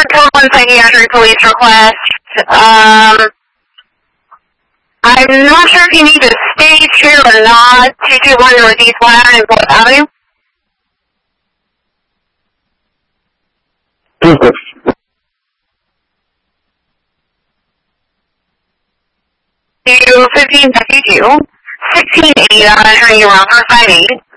code 1 psychiatric police request. I'm not sure if you need to stay here or not. 221 Northeast Ladder in Fort Avenue. Perfect. 1552. 1680, I'm turning you around for 58.